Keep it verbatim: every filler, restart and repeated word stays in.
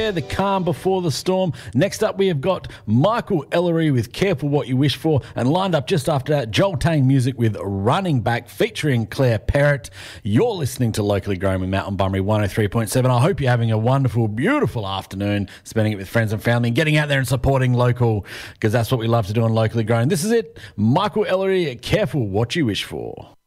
The calm before the storm. Next up, we have got Michael Ellery with Careful What You Wish For, and lined up just after that, Joel Tang Music with Running Back featuring Claire Perrott. You're listening to Locally Grown with Mountain Bunbury one oh three point seven. I hope you're having a wonderful, beautiful afternoon, spending it with friends and family, and getting out there and supporting local, because that's what we love to do on Locally Grown. This is it. Michael Ellery, Careful What You Wish For.